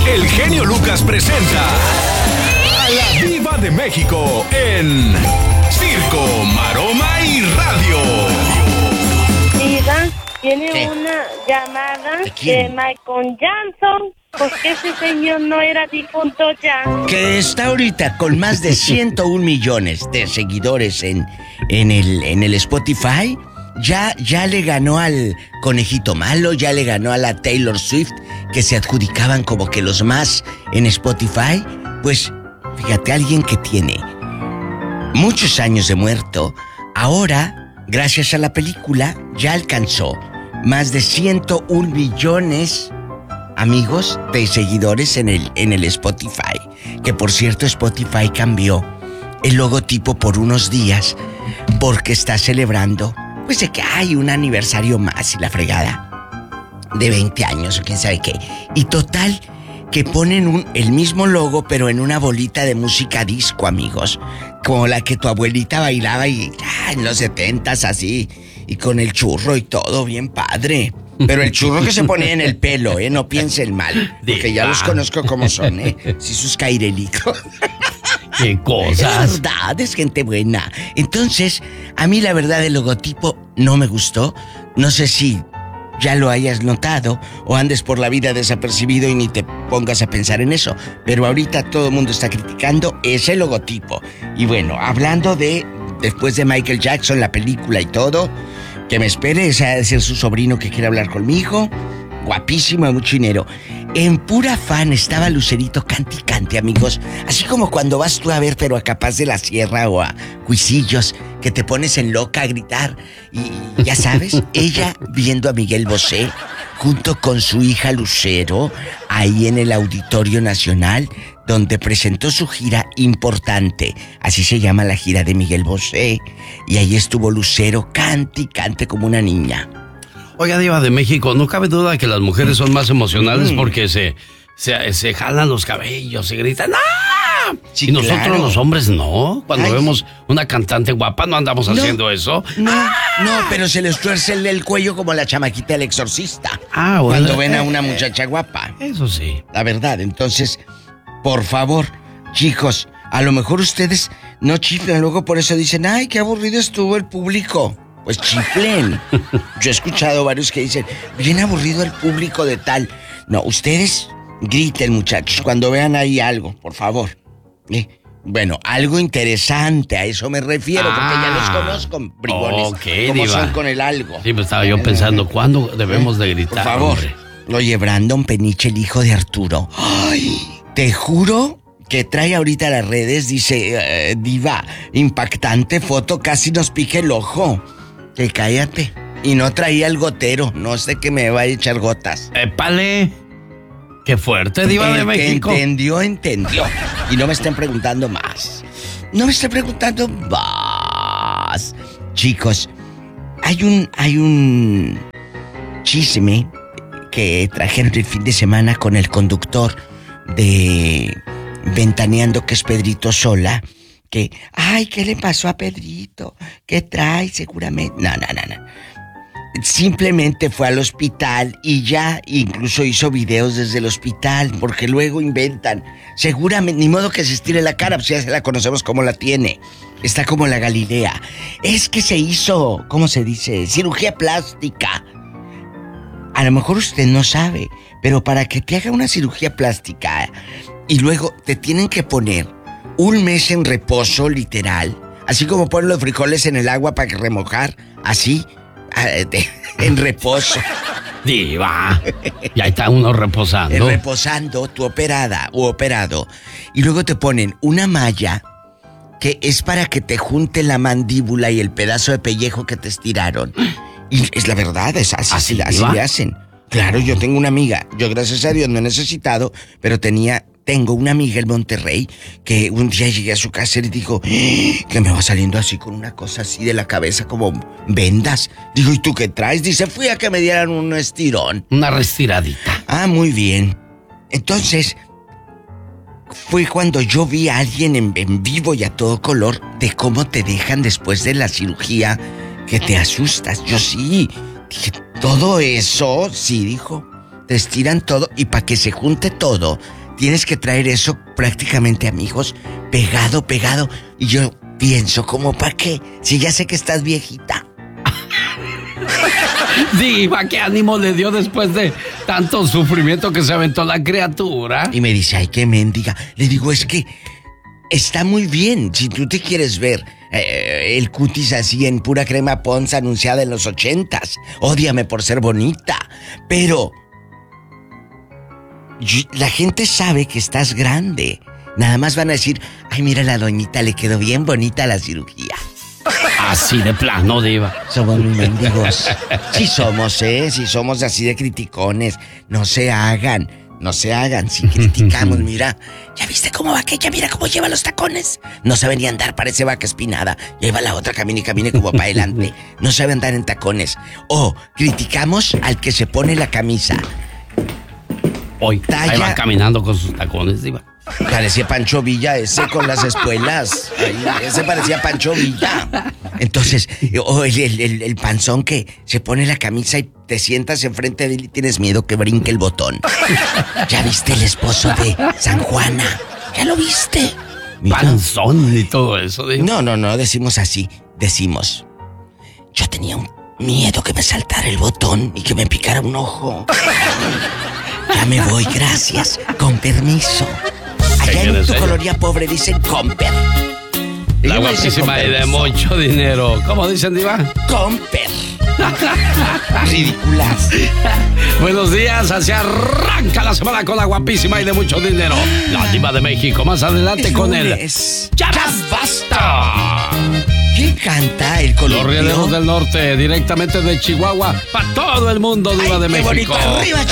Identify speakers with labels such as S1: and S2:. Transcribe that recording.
S1: el genio Lucas presenta a la Diva de México en Circo, Maroma y Radio.
S2: Diva, tiene una llamada de Michael Jackson. Porque ese señor no era difunto ya.
S3: Que está ahorita con más de 101 millones de seguidores en el Spotify. Ya le ganó al Conejito Malo, ya le ganó a la Taylor Swift, que se adjudicaban como que los más en Spotify. Pues, fíjate, alguien que tiene muchos años de muerto, ahora, gracias a la película, ya alcanzó más de 101 millones, amigos, de seguidores en el Spotify. Que por cierto, Spotify cambió el logotipo por unos días porque está celebrando, pues, de que hay un aniversario más y la fregada de 20 años o quién sabe qué. Y total, que ponen el mismo logo, pero en una bolita de música disco, amigos, como la que tu abuelita bailaba en los 70s, así, y con el churro y todo, bien padre. Pero el churro que se ponía en el pelo, no piensen mal, porque ya los conozco como son, sí, sus cairelitos.
S4: ¡Qué cosas!
S3: Es verdad, es gente buena. Entonces, a mí la verdad el logotipo no me gustó. No sé si ya lo hayas notado o andes por la vida desapercibido y ni te pongas a pensar en eso. Pero ahorita todo el mundo está criticando ese logotipo. Y bueno, hablando después de Michael Jackson, la película y todo, que me espere, ese ha de ser su sobrino que quiere hablar conmigo. Guapísimo, de mucho dinero. En pura fan estaba Lucerito cante, amigos. Así como cuando vas tú a ver, pero a Capaz de la Sierra o a Cuisillos, que te pones en loca a gritar. Y ya sabes, ella viendo a Miguel Bosé junto con su hija Lucero, ahí en el Auditorio Nacional, donde presentó su gira importante. Así se llama la gira de Miguel Bosé. Y ahí estuvo Lucero, cante como una niña.
S4: Oiga, Diva de México, no cabe duda que las mujeres son más emocionales porque se jalan los cabellos, se gritan ¡ah! Sí, y nosotros, claro, los hombres no. Cuando vemos una cantante guapa no andamos haciendo eso.
S3: No, pero se les tuerce el cuello como la chamaquita del exorcista.
S4: Bueno,
S3: cuando ven a una muchacha guapa.
S4: Eso sí.
S3: La verdad, entonces, por favor, chicos, a lo mejor ustedes no chiflan, luego por eso dicen, ¡ay, qué aburrido estuvo el público! Pues chiflen. Yo he escuchado varios que dicen, bien aburrido el público de tal. No, ustedes griten, muchachos, cuando vean ahí algo, por favor. Bueno, algo interesante, a eso me refiero, porque ya los conozco, bribones, como
S4: diva,
S3: son con el algo.
S4: Sí, pues estaba yo pensando, ¿cuándo debemos de gritar?
S3: Por favor, hombre. Oye, Brandon Peniche, el hijo de Arturo. ¡Ay! Te juro que trae ahorita las redes, dice, Diva, impactante foto, casi nos pique el ojo. Que cállate. Y no traía el gotero. No sé que me va a echar gotas.
S4: ¡Épale! ¡Qué fuerte, Diva de México!
S3: Entendió. Y no me estén preguntando más. Chicos, hay un chisme que trajeron el fin de semana con el conductor de Ventaneando, que es Pedrito Sola. Que, ay, ¿qué le pasó a Pedrito? ¿Qué trae? Seguramente. No. Simplemente fue al hospital y ya incluso hizo videos desde el hospital, porque luego inventan. Seguramente, ni modo que se estire la cara, pues ya se la conocemos como la tiene. Está como la Galilea. Es que se hizo, ¿cómo se dice? Cirugía plástica. A lo mejor usted no sabe, pero para que te haga una cirugía plástica y luego te tienen que poner un mes en reposo, literal. Así como ponen los frijoles en el agua para remojar. Así, en reposo.
S4: Diva, ya está uno reposando.
S3: Reposando, tú operada o operado. Y luego te ponen una malla que es para que te junte la mandíbula y el pedazo de pellejo que te estiraron. Y es la verdad, es así le hacen. Claro, yo tengo una amiga. Yo, gracias a Dios, no he necesitado, pero tengo una amiga en Monterrey que un día llegué a su casa y le dijo que me va saliendo así con una cosa así de la cabeza como vendas. Digo, ¿y tú qué traes? Dice, fui a que me dieran un estirón.
S4: Una restiradita.
S3: Ah, muy bien. Entonces, fue cuando yo vi a alguien en vivo y a todo color de cómo te dejan después de la cirugía, que te asustas. Yo sí, dije, todo eso, sí, dijo. Te estiran todo y para que se junte todo, tienes que traer eso prácticamente, amigos, pegado. Y yo pienso, ¿cómo para qué? Si ya sé que estás viejita.
S4: Diva, ¿qué ánimo le dio después de tanto sufrimiento que se aventó la criatura?
S3: Y me dice, ay, qué mendiga. Le digo, es que está muy bien. Si tú te quieres ver el cutis así en pura crema Pond's anunciada en los 80s, ódiame por ser bonita. Pero la gente sabe que estás grande. Nada más van a decir, ay, mira, la doñita le quedó bien bonita la cirugía.
S4: Así de plano, Diva.
S3: Somos muy mendigos. Sí somos así de criticones. No se hagan. Si criticamos, mira. ¿Ya viste cómo va aquella? Mira cómo lleva los tacones. No sabe ni andar, parece vaca espinada. Lleva la otra, camine como para adelante. No sabe andar en tacones. O criticamos al que se pone la camisa.
S4: Hoy ahí va caminando con sus tacones, Diva.
S3: Parecía Pancho Villa ese con las espuelas. Ese parecía Pancho Villa. Entonces, el panzón que se pone la camisa y te sientas enfrente de él y tienes miedo que brinque el botón. ¿Ya viste el esposo de San Juana? ¿Ya lo viste?
S4: Mira. Panzón y todo eso, Diva.
S3: No, decimos así. Decimos, yo tenía un miedo que me saltara el botón y que me picara un ojo. Ya me voy, gracias. Con permiso. Allá en tu colonia pobre dicen comper.
S4: La guapísima y de mucho dinero. ¿Cómo dicen, Diva?
S3: Comper. Ridículas.
S4: Buenos días, así arranca la semana con la guapísima y de mucho dinero. La Diva de México. Más adelante con él. ¡Ya basta!
S3: ¿Quién canta el columpio?
S4: Los Rieleros del Norte, directamente de Chihuahua, para todo el mundo, Diva de México.
S3: Qué bonito. Arriba,